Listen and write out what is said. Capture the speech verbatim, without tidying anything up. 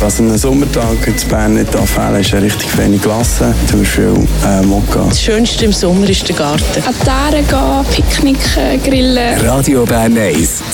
Was an einem Sommertag in Bern nicht fehlen ist eine richtig feine Glasse, zum Beispiel äh, Mokka. Das Schönste im Sommer ist der Garten. An die Aare gehen, Picknick grillen. Radio Bern eins.